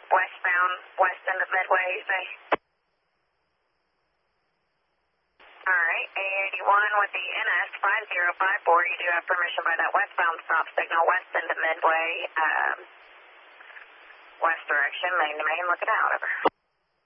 westbound, west end of Midway, you say? Alright, 81 with the NS 5054, you do have permission by that westbound stop signal, west end of Midway, west direction, main to main, looking out, over.